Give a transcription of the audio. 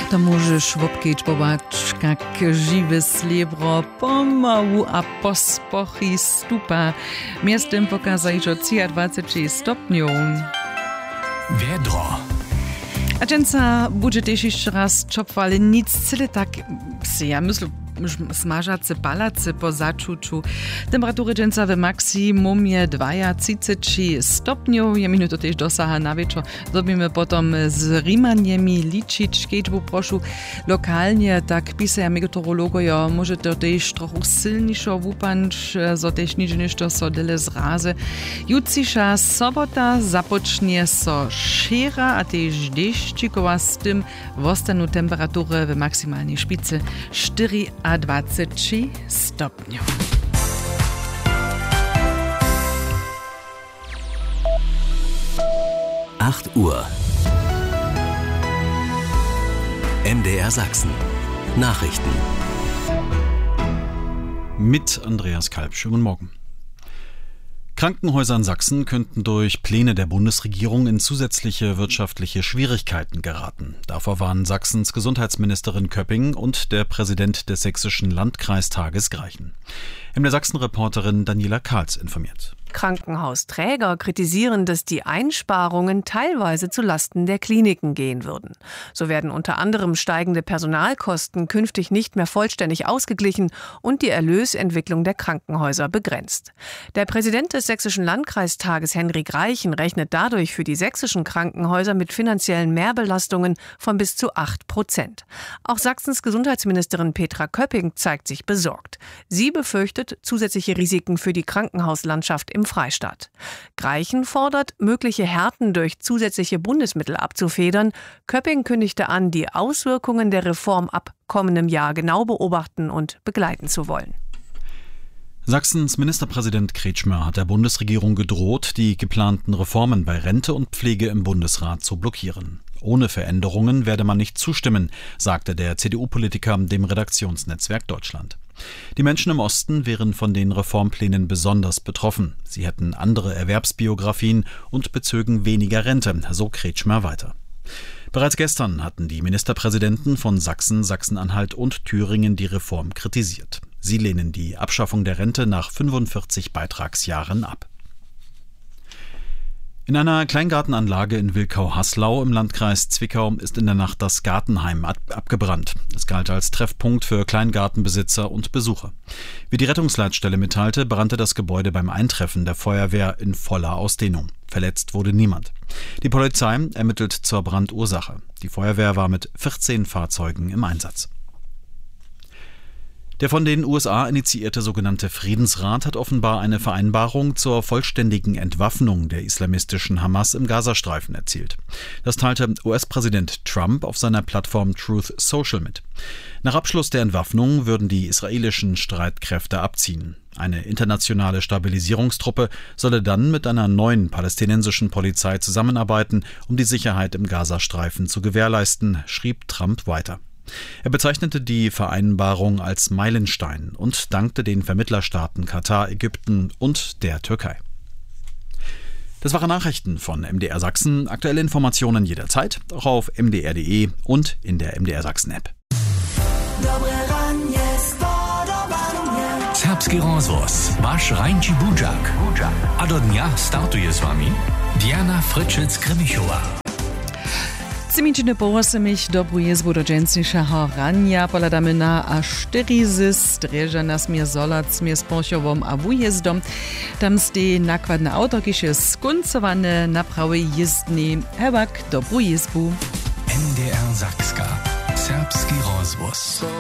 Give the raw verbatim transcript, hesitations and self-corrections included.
To możesz wopkieć popatrz, jak żywe srebro pomału a pospochy stupa. Miastem pokazać o dwadzieścia trzy stopniów. Wiedro. A dżęca będzie też jeszcze raz czop, ale nic cyle tak, ja myślę, smażace palace po zaczuciu. Temperatury dżęca w maksimumie dwadzieścia trzy stopniów. Ja minuto też dosaha na wieczór. Zrobimy potom z rimaniemi liczyć, kiedy proszę lokalnie, tak pisają meteorologowie, może to też trochę silniejszo wupanć, so też nic ništo so dele zrazy. Jutrzejsza sobota zapocznie so szera, a też deszczykowa, z tym wostanu temperatury w maksymalnej szpicy cztery a dwadzieścia trzy stopniów. acht Uhr. M D R Sachsen. Nachrichten. Mit Andreas Kalb. Schönen Morgen. Krankenhäuser in Sachsen könnten durch Pläne der Bundesregierung in zusätzliche wirtschaftliche Schwierigkeiten geraten. Davor warnen Sachsens Gesundheitsministerin Köpping und der Präsident des Sächsischen Landkreistages Greichen. M D R Sachsen-Reporterin Daniela Karls informiert. Krankenhausträger kritisieren, dass die Einsparungen teilweise zulasten der Kliniken gehen würden. So werden unter anderem steigende Personalkosten künftig nicht mehr vollständig ausgeglichen und die Erlösentwicklung der Krankenhäuser begrenzt. Der Präsident des Sächsischen Landkreistages Henrik Greichen rechnet dadurch für die sächsischen Krankenhäuser mit finanziellen Mehrbelastungen von bis zu acht Prozent. Auch Sachsens Gesundheitsministerin Petra Köpping zeigt sich besorgt. Sie befürchtet zusätzliche Risiken für die Krankenhauslandschaft im Freistaat. Greichen fordert, mögliche Härten durch zusätzliche Bundesmittel abzufedern. Köpping kündigte an, die Auswirkungen der Reform ab kommendem Jahr genau beobachten und begleiten zu wollen. Sachsens Ministerpräsident Kretschmer hat der Bundesregierung gedroht, die geplanten Reformen bei Rente und Pflege im Bundesrat zu blockieren. Ohne Veränderungen werde man nicht zustimmen, sagte der C D U-Politiker dem Redaktionsnetzwerk Deutschland. Die Menschen im Osten wären von den Reformplänen besonders betroffen. Sie hätten andere Erwerbsbiografien und bezögen weniger Rente, so Kretschmer weiter. Bereits gestern hatten die Ministerpräsidenten von Sachsen, Sachsen-Anhalt und Thüringen die Reform kritisiert. Sie lehnen die Abschaffung der Rente nach fünfundvierzig Beitragsjahren ab. In einer Kleingartenanlage in Wilkau-Haslau im Landkreis Zwickau ist in der Nacht das Gartenheim ab- abgebrannt. Es galt als Treffpunkt für Kleingartenbesitzer und Besucher. Wie die Rettungsleitstelle mitteilte, brannte das Gebäude beim Eintreffen der Feuerwehr in voller Ausdehnung. Verletzt wurde niemand. Die Polizei ermittelt zur Brandursache. Die Feuerwehr war mit vierzehn Fahrzeugen im Einsatz. Der von den U S A initiierte sogenannte Friedensrat hat offenbar eine Vereinbarung zur vollständigen Entwaffnung der islamistischen Hamas im Gazastreifen erzielt. Das teilte U S-Präsident Trump auf seiner Plattform Truth Social mit. Nach Abschluss der Entwaffnung würden die israelischen Streitkräfte abziehen. Eine internationale Stabilisierungstruppe solle dann mit einer neuen palästinensischen Polizei zusammenarbeiten, um die Sicherheit im Gazastreifen zu gewährleisten, schrieb Trump weiter. Er bezeichnete die Vereinbarung als Meilenstein und dankte den Vermittlerstaaten Katar, Ägypten und der Türkei. Das waren Nachrichten von M D R Sachsen. Aktuelle Informationen jederzeit, auch auf m d r punkt d e und in der M D R Sachsen App. Serbski rozvoz, vaš Rajnči Budžak. A do dnia startuje s vami Diana Fryczec-Kremichova. Cimičine połosemich dobru jezbu do dżęsniejszego rania, poladamy na a cztery z dreża nas mnie zolac mnie z pochową a wujezdom. Tam ste nakładne auto, kishe skuncowane naprawy jezdni. Hewak, dobru jezbu. M D R Sakska. Serbski rozvoz.